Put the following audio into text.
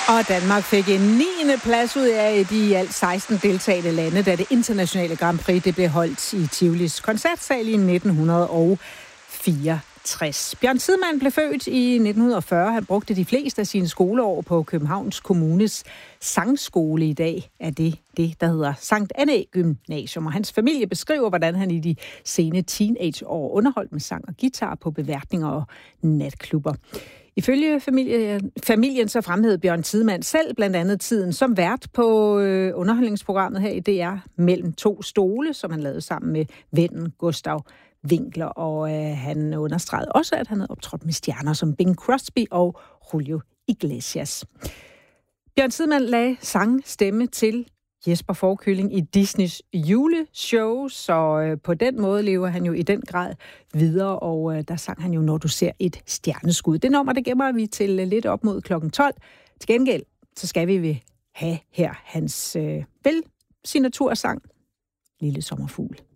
Og Danmark fik en 9. plads ud af de i alt 16 deltagende lande, da det internationale Grand Prix det blev holdt i Tivolis koncertsal i 1964. Bjørn Tidemand blev født i 1940. Han brugte de fleste af sine skoleår på Københavns Kommunes sangskole. I dag er det, der hedder Sankt Annæ Gymnasium. Og hans familie beskriver, hvordan han i de sene teenageår underholdt med sang og guitar på beværtninger og natklubber. Ifølge familien så fremhævede Bjørn Tidemand selv blandt andet tiden som vært på underholdningsprogrammet her i DR Mellem to stole, som han lavede sammen med vennen Gustav Winkler. Og han understregede også, at han havde optrådt med stjerner som Bing Crosby og Julio Iglesias. Bjørn Tidemand lagde sangstemme til Jesper Fårekylling i Disneys juleshow, så på den måde lever han jo i den grad videre, og der sang han jo, Når du ser et stjerneskud. Det nummer, det gemmer vi til lidt op mod klokken 12. Til gengæld, så skal vi have her hans signatursang, Lille Sommerfugl.